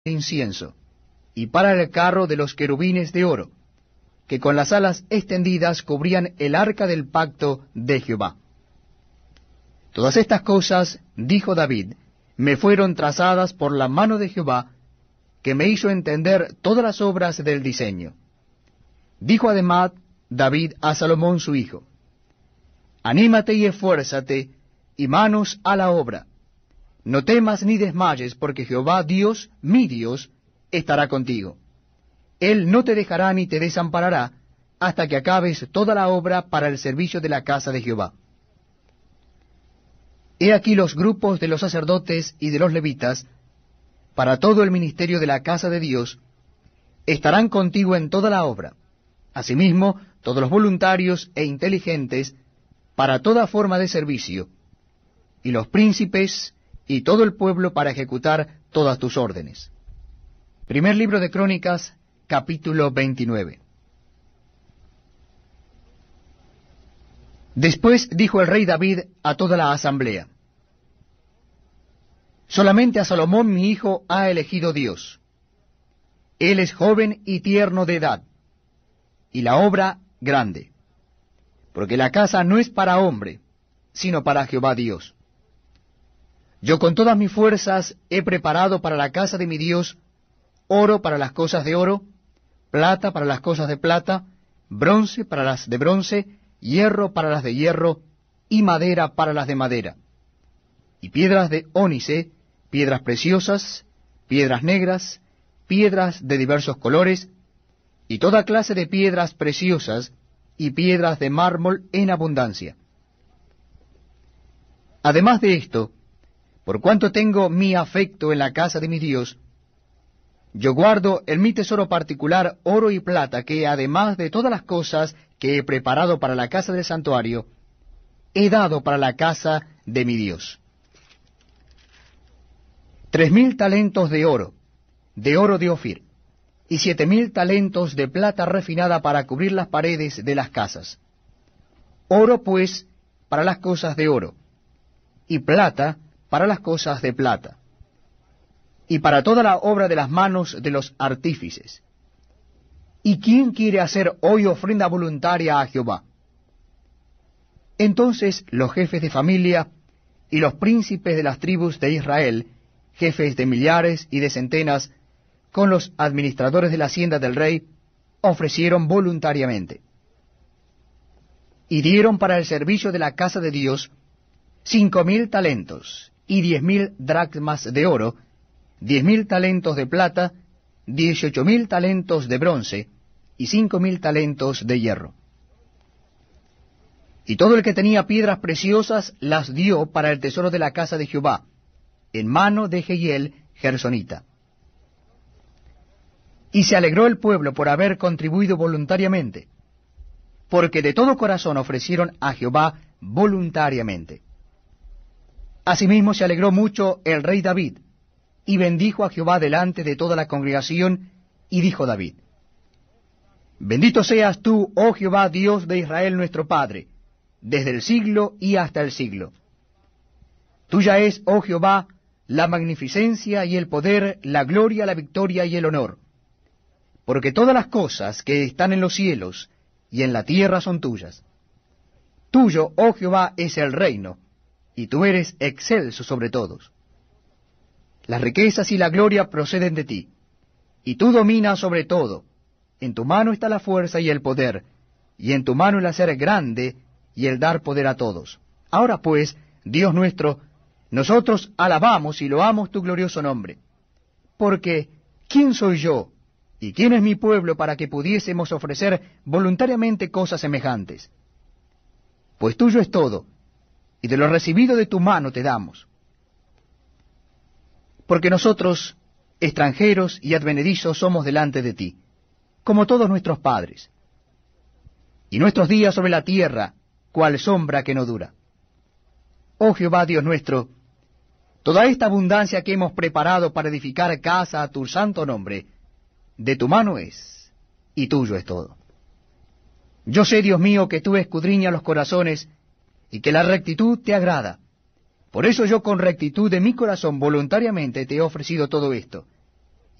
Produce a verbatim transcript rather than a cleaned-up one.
incienso, y para el carro de los querubines de oro, que con las alas extendidas cubrían el arca del pacto de Jehová. Todas estas cosas, dijo David, me fueron trazadas por la mano de Jehová, que me hizo entender todas las obras del diseño. Dijo además David a Salomón su hijo, anímate y esfuérzate, y manos a la obra. No temas ni desmayes, porque Jehová Dios, mi Dios, estará contigo. Él no te dejará ni te desamparará, hasta que acabes toda la obra para el servicio de la casa de Jehová. He aquí los grupos de los sacerdotes y de los levitas, para todo el ministerio de la casa de Dios, estarán contigo en toda la obra. Asimismo, todos los voluntarios e inteligentes, para toda forma de servicio, y los príncipes y todo el pueblo para ejecutar todas tus órdenes. Primer libro de Crónicas, capítulo veintinueve. Después dijo el rey David a toda la asamblea, solamente a Salomón mi hijo ha elegido Dios. Él es joven y tierno de edad, y la obra grande, porque la casa no es para hombre, sino para Jehová Dios. Yo con todas mis fuerzas he preparado para la casa de mi Dios oro para las cosas de oro, plata para las cosas de plata, bronce para las de bronce, hierro para las de hierro, y madera para las de madera, y piedras de ónice, piedras preciosas, piedras negras, piedras de diversos colores, y toda clase de piedras preciosas, y piedras de mármol en abundancia. Además de esto, por cuanto tengo mi afecto en la casa de mi Dios, yo guardo en mi tesoro particular oro y plata, que además de todas las cosas que he preparado para la casa del santuario, he dado para la casa de mi Dios. Tres mil talentos de oro, de oro de Ofir, y siete mil talentos de plata refinada para cubrir las paredes de las casas. Oro, pues, para las cosas de oro, y plata para las cosas de plata, y para toda la obra de las manos de los artífices. ¿Y quién quiere hacer hoy ofrenda voluntaria a Jehová? Entonces los jefes de familia y los príncipes de las tribus de Israel, jefes de millares y de centenas, con los administradores de la hacienda del rey, ofrecieron voluntariamente. Y dieron para el servicio de la casa de Dios cinco mil talentos, y diez mil dracmas de oro, diez mil talentos de plata, dieciocho mil talentos de bronce, y cinco mil talentos de hierro. Y todo el que tenía piedras preciosas las dio para el tesoro de la casa de Jehová, en mano de Jehiel Gersonita. Y se alegró el pueblo por haber contribuido voluntariamente, porque de todo corazón ofrecieron a Jehová voluntariamente. Asimismo se alegró mucho el rey David, y bendijo a Jehová delante de toda la congregación, y dijo David, bendito seas tú, oh Jehová, Dios de Israel nuestro Padre, desde el siglo y hasta el siglo. Tuya es, oh Jehová, la magnificencia y el poder, la gloria, la victoria y el honor, porque todas las cosas que están en los cielos y en la tierra son tuyas. Tuyo, oh Jehová, es el reino, y tú eres excelso sobre todos. Las riquezas y la gloria proceden de ti, y tú dominas sobre todo. En tu mano está la fuerza y el poder, y en tu mano el hacer grande y el dar poder a todos. Ahora pues, Dios nuestro, nosotros alabamos y loamos tu glorioso nombre. Porque, ¿quién soy yo y quién es mi pueblo para que pudiésemos ofrecer voluntariamente cosas semejantes? Pues tuyo es todo, y de lo recibido de tu mano te damos. Porque nosotros, extranjeros y advenedizos, somos delante de ti, como todos nuestros padres. Y nuestros días sobre la tierra, cual sombra que no dura. Oh Jehová Dios nuestro, toda esta abundancia que hemos preparado para edificar casa a tu santo nombre, de tu mano es, y tuyo es todo. Yo sé, Dios mío, que tú escudriñas los corazones, y que la rectitud te agrada. Por eso yo con rectitud de mi corazón voluntariamente te he ofrecido todo esto,